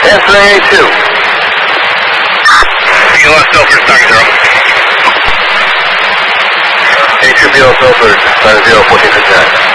Answering A2. BLS Milford, target 0. A2 BLS Milford, 0, 1459.